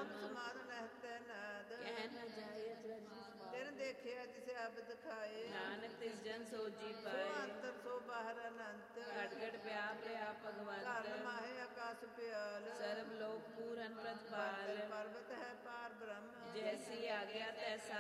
ਨਾਮ ਸਮਾਨ ਰਹਤੇ ਨਾਦ ਕਹਿ ਨ ਜਾਏ ਅਚਰਜ ਸਮਾਦ। ਤਿਨ ਦੇਖਿਆ ਜਿਸੇ ਅਬਦ ਖਾਏ ਨਾਨਕ ਤਿਸ ਜਨ ਸੋਜੀ ਸੋ ਪਾਏ। ਅੰਤਰ ਸੋ ਬਾਹਰ ਅਨੰਤ ਘਟ ਘਟ ਵਿਆਪ ਰਿਹਾ ਭਗਵੰਤ। ਧਰਨ ਮਾਹੇ ਆਕਾਸ ਪਿਆਲ ਸਰਬ ਲੋਕ ਪੂਰਨ ਪ੍ਰਤਪਾਲ। ਪਰਬਤ ਹੈ ਪਾਰ ਬ੍ਰਹਮ ਜੈਸੀ ਆਗਿਆ ਤੈਸਾ